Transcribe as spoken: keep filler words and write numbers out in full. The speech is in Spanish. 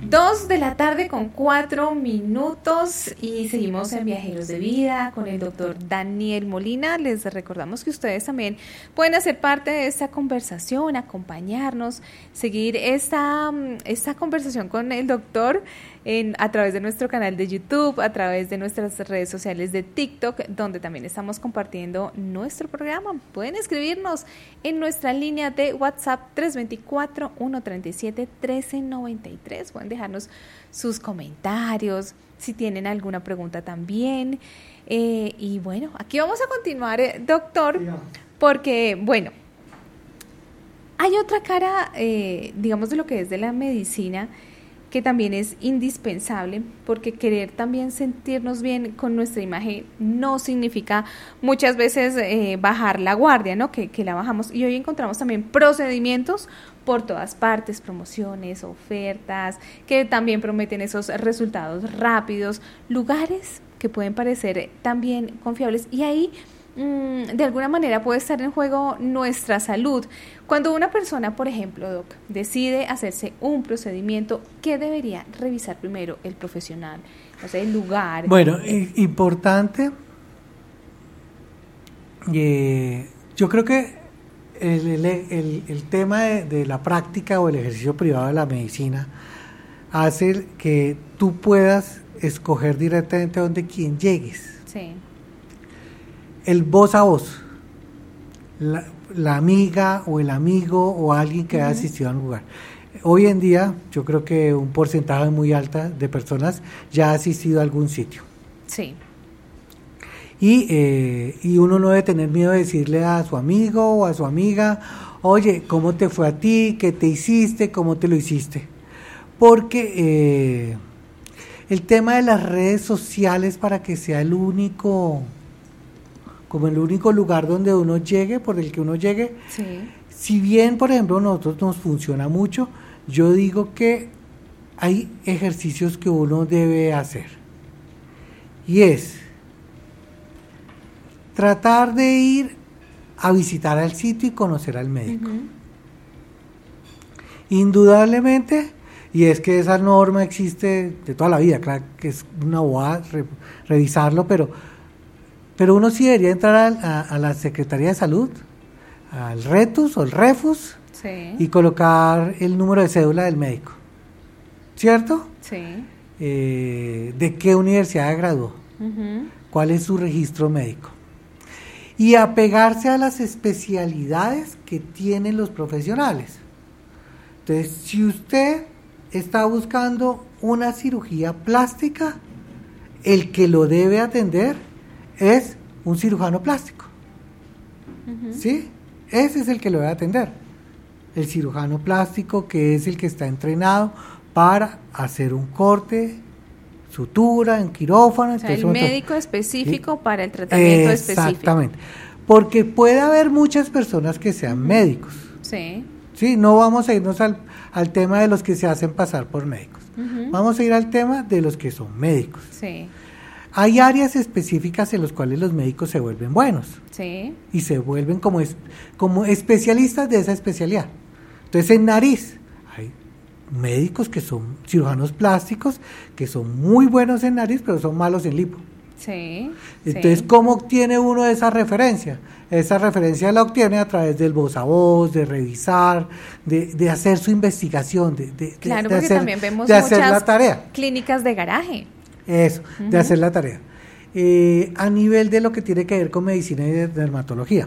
Dos de la tarde con cuatro minutos y seguimos en Viajeros de Vida con el doctor Daniel Molina. Les recordamos que ustedes también pueden hacer parte de esta conversación, acompañarnos, seguir esta, esta conversación con el doctor en, a través de nuestro canal de YouTube, a través de nuestras redes sociales de TikTok, donde también estamos compartiendo nuestro programa. Pueden escribirnos en nuestra línea de WhatsApp tres dos cuatro, uno tres siete, uno tres nueve tres. Pueden dejarnos sus comentarios, si tienen alguna pregunta también. Eh, y bueno, aquí vamos a continuar, eh, doctor, porque, bueno, hay otra cara, eh, digamos, de lo que es de la medicina, que también es indispensable, porque querer también sentirnos bien con nuestra imagen no significa muchas veces eh, bajar la guardia, ¿no? Que, que la bajamos. Y hoy encontramos también procedimientos por todas partes, promociones, ofertas, que también prometen esos resultados rápidos, lugares que pueden parecer también confiables. Y ahí, mmm, de alguna manera, puede estar en juego nuestra salud. Cuando una persona, por ejemplo, doc, decide hacerse un procedimiento, ¿qué debería revisar primero el profesional? O sea, el lugar. Bueno, eh, importante. Eh, yo creo que el, el, el, el tema de, de la práctica o el ejercicio privado de la medicina hace que tú puedas escoger directamente a donde quien llegues. Sí. El voz a voz. La, la amiga o el amigo o alguien que uh-huh. haya asistido a un lugar. Hoy en día yo creo que un porcentaje muy alto de personas ya ha asistido a algún sitio. Sí. Y, eh, y uno no debe tener miedo de decirle a su amigo o a su amiga, oye, ¿cómo te fue a ti? ¿Qué te hiciste? ¿Cómo te lo hiciste? Porque eh, el tema de las redes sociales, para que sea el único... como el único lugar donde uno llegue, por el que uno llegue. Sí. Si bien, por ejemplo, a nosotros nos funciona mucho, yo digo que hay ejercicios que uno debe hacer. Y es tratar de ir a visitar al sitio y conocer al médico. Uh-huh. Indudablemente, y es que esa norma existe de toda la vida, claro que es una bobada re, revisarlo, pero... Pero uno sí debería entrar a, a, a la Secretaría de Salud, al RETUS o el REFUS, sí. y colocar el número de cédula del médico, ¿cierto? Sí. Eh, ¿de qué universidad graduó? Uh-huh. ¿Cuál es su registro médico? Y apegarse a las especialidades que tienen los profesionales. Entonces, si usted está buscando una cirugía plástica, el que lo debe atender es un cirujano plástico. Uh-huh. ¿Sí? Ese es el que lo debe atender. El cirujano plástico, que es el que está entrenado para hacer un corte, sutura, en quirófano. O sea, el médico específico ¿sí? para el Exactamente. tratamiento específico. Exactamente. Porque puede haber muchas personas que sean uh-huh. médicos. Sí. Sí, no vamos a irnos al, al tema de los que se hacen pasar por médicos. Uh-huh. Vamos a ir al tema de los que son médicos. Sí. Hay áreas específicas en las cuales los médicos se vuelven buenos. Sí. Y se vuelven como, es, como especialistas de esa especialidad. Entonces, en nariz, hay médicos que son cirujanos plásticos, que son muy buenos en nariz, pero son malos en lipo. Sí. Entonces, sí. ¿cómo obtiene uno esa referencia? Esa referencia la obtiene a través del voz a voz, de revisar, de, de hacer su investigación, de, de, claro, de, porque hacer, también vemos de hacer muchas la tarea. Clínicas de garaje. Eso, uh-huh. de hacer la tarea. Eh, a nivel de lo que tiene que ver con medicina y de dermatología.